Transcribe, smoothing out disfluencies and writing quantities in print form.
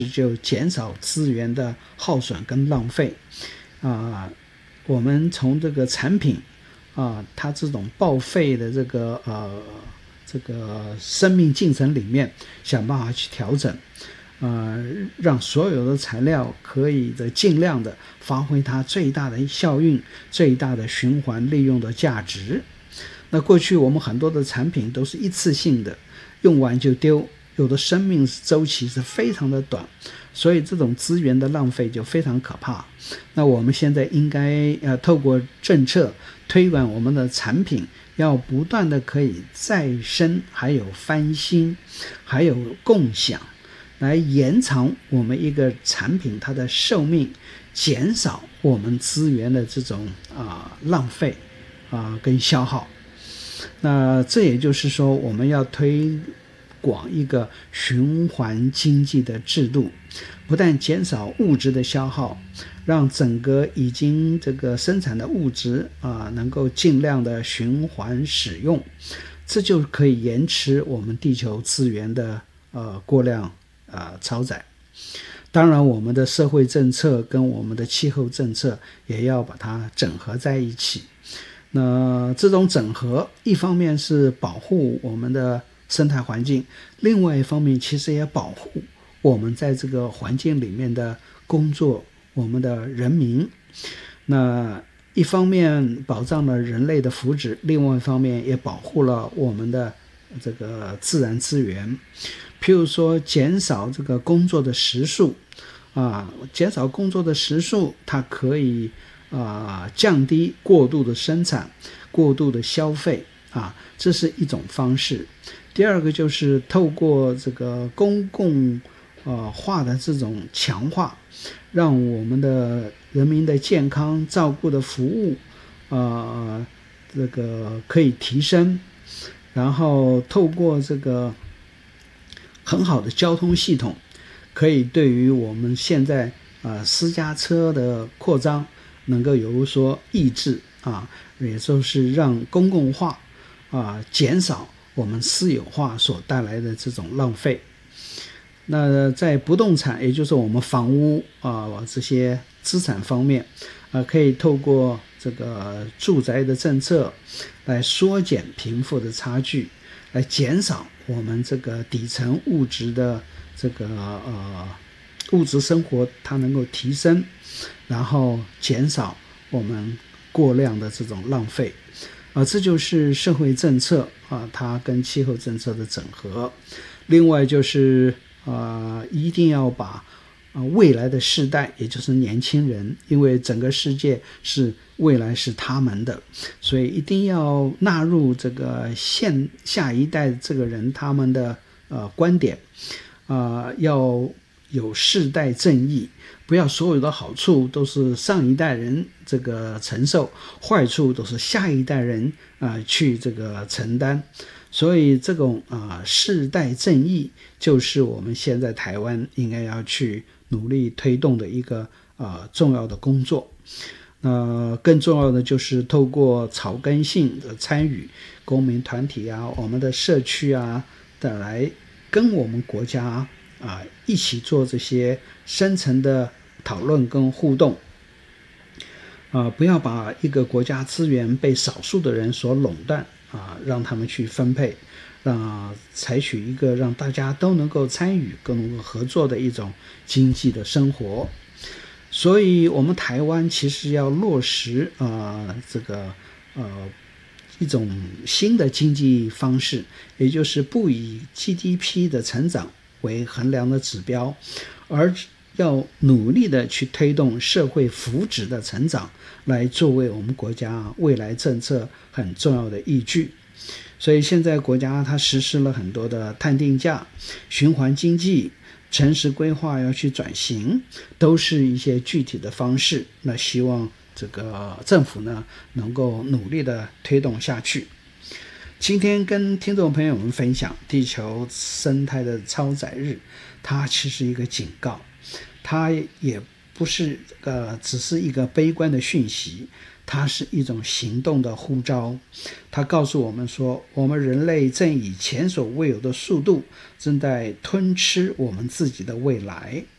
就减少资源的耗损跟浪费我们从这个产品它这种报废的这个生命进程里面想办法去调整让所有的材料可以尽量的发挥它最大的效应，最大的循环利用的价值。那过去我们很多的产品都是一次性的，用完就丢，有的生命周期是非常的短，所以这种资源的浪费就非常可怕。那我们现在应该透过政策推广我们的产品，要不断的可以再生，还有翻新，还有共享，来延长我们一个产品它的寿命，减少我们资源的这种浪费跟消耗。那这也就是说，我们要推广一个循环经济的制度，不但减少物质的消耗，让整个已经这个生产的物质能够尽量的循环使用，这就可以延迟我们地球资源的过量超载。当然我们的社会政策跟我们的气候政策也要把它整合在一起。那这种整合一方面是保护我们的生态环境，另外一方面其实也保护我们在这个环境里面的工作，我们的人民。那一方面保障了人类的福祉，另外一方面也保护了我们的这个自然资源。譬如说减少这个工作的时数减少工作的时数，它可以降低过度的生产，过度的消费这是一种方式。第二个就是透过这个公共化的这种强化，让我们的人民的健康照顾的服务这个可以提升，然后透过这个很好的交通系统，可以对于我们现在私家车的扩张能够有所抑制也就是让公共化减少我们私有化所带来的这种浪费。那在不动产，也就是我们房屋这些资产方面可以透过这个住宅的政策来缩减贫富的差距，来减少我们这个底层物质的这个物质生活它能够提升，然后减少我们过量的这种浪费这就是社会政策它跟气候政策的整合。另外就是一定要把未来的世代，也就是年轻人，因为整个世界是未来是他们的，所以一定要纳入这个下一代这个人他们的观点要有世代正义，不要所有的好处都是上一代人这个承受，坏处都是下一代人去这个承担。所以这种世代正义就是我们现在台湾应该要去努力推动的一个重要的工作。更重要的就是透过草根性的参与，公民团体我们的社区的来跟我们国家一起做这些深层的讨论跟互动不要把一个国家资源被少数的人所垄断让他们去分配，采取一个让大家都能够参与、更能够合作的一种经济的生活。所以我们台湾其实要落实这个一种新的经济方式，也就是不以 GDP 的成长为衡量的指标，而要努力的去推动社会福祉的成长，来作为我们国家未来政策很重要的依据。所以现在国家它实施了很多的碳定价、循环经济、城市规划要去转型，都是一些具体的方式。那希望这个政府呢能够努力的推动下去。今天跟听众朋友们分享地球生态的超载日，它其实一个警告，它也不是只是一个悲观的讯息，它是一种行动的呼召。它告诉我们说，我们人类正以前所未有的速度正在吞吃我们自己的未来。